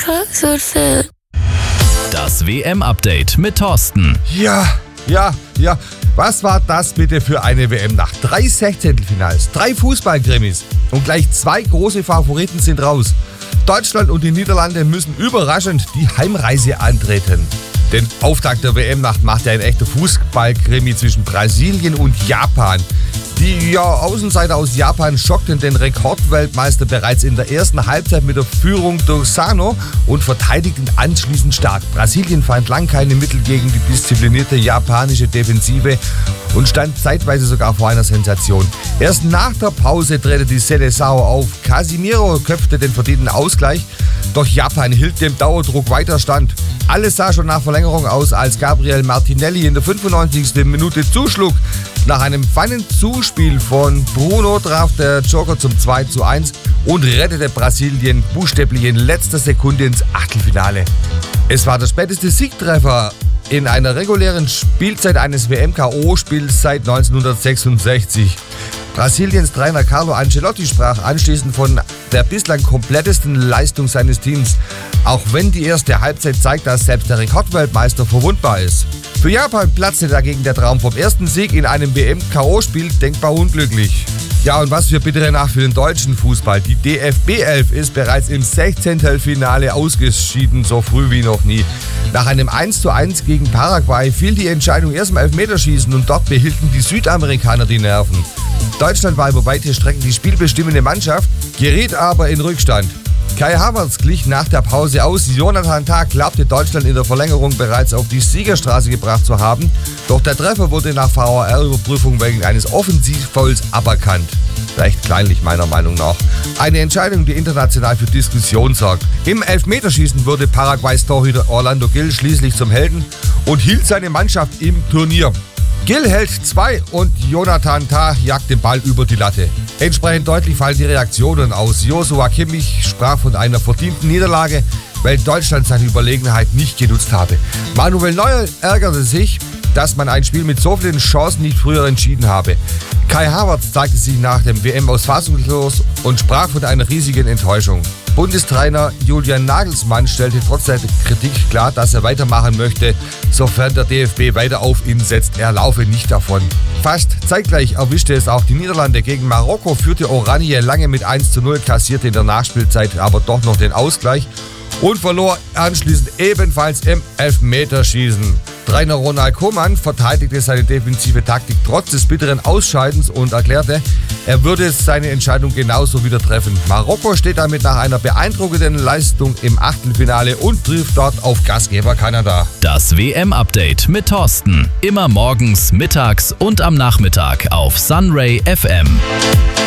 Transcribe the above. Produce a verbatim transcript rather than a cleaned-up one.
America so sad. Das W M-Update mit Thorsten. Ja, ja, ja. Was war das bitte für eine W M-Nacht? Drei Sechzehntelfinals, drei Fußballkrimis und gleich zwei große Favoriten sind raus. Deutschland und die Niederlande müssen überraschend die Heimreise antreten. Den Auftakt der W M-Nacht macht ja ein echter Fußballkrimi zwischen Brasilien und Japan. Die ja, Außenseiter aus Japan schockten den Rekordweltmeister bereits in der ersten Halbzeit mit der Führung durch Sano und verteidigten anschließend stark. Brasilien fand lang keine Mittel gegen die disziplinierte japanische Defensive und stand zeitweise sogar vor einer Sensation. Erst nach der Pause drehte die Seleção auf. Casemiro köpfte den verdienten Ausgleich, doch Japan hielt dem Dauerdruck weiter stand. Alles sah schon nach Verlängerung aus, als Gabriel Martinelli in der fünfundneunzigsten Minute zuschlug. Nach einem feinen Zuspiel von Bruno traf der Joker zum zwei zu eins und rettete Brasilien buchstäblich in letzter Sekunde ins Achtelfinale. Es war der späteste Siegtreffer in einer regulären Spielzeit eines W M-K O-Spiels seit neunzehnhundertsechsundsechzig. Brasiliens Trainer Carlo Ancelotti sprach anschließend von der bislang komplettesten Leistung seines Teams, auch wenn die erste Halbzeit zeigt, dass selbst der Rekordweltmeister verwundbar ist. Für Japan platzte dagegen der Traum vom ersten Sieg in einem W M-K O-Spiel denkbar unglücklich. Ja, und was für bittere Nacht für den deutschen Fußball. Die D F B elf ist bereits im Sechzehntelfinale ausgeschieden, so früh wie noch nie. Nach einem eins zu eins gegen Paraguay fiel die Entscheidung erst im Elfmeterschießen und dort behielten die Südamerikaner die Nerven. Deutschland war über weite Strecken die spielbestimmende Mannschaft, geriet aber in Rückstand. Kai Havertz glich nach der Pause aus. Jonathan Tah glaubte Deutschland in der Verlängerung bereits auf die Siegerstraße gebracht zu haben. Doch der Treffer wurde nach V A R-Überprüfung wegen eines Offensivfouls aberkannt. Recht kleinlich meiner Meinung nach. Eine Entscheidung, die international für Diskussion sorgt. Im Elfmeterschießen wurde Paraguays Torhüter Orlando Gil schließlich zum Helden und hielt seine Mannschaft im Turnier. Gil hält zwei und Jonathan Tah jagt den Ball über die Latte. Entsprechend deutlich fallen die Reaktionen aus. Joshua Kimmich sprach von einer verdienten Niederlage, weil Deutschland seine Überlegenheit nicht genutzt habe. Manuel Neuer ärgerte sich, dass man ein Spiel mit so vielen Chancen nicht früher entschieden habe. Kai Havertz zeigte sich nach dem W M aus fassungslos und sprach von einer riesigen Enttäuschung. Bundestrainer Julian Nagelsmann stellte trotz der Kritik klar, dass er weitermachen möchte, sofern der D F B weiter auf ihn setzt. Er laufe nicht davon. Fast zeitgleich erwischte es auch die Niederlande. Gegen Marokko führte Oranje lange mit eins zu null, kassierte in der Nachspielzeit aber doch noch den Ausgleich und verlor anschließend ebenfalls im Elfmeterschießen. Trainer Ronald Koeman verteidigte seine defensive Taktik trotz des bitteren Ausscheidens und erklärte, er würde seine Entscheidung genauso wieder treffen. Marokko steht damit nach einer beeindruckenden Leistung im Achtelfinale und trifft dort auf Gastgeber Kanada. Das W M-Update mit Thorsten. Immer morgens, mittags und am Nachmittag auf Sunray F M.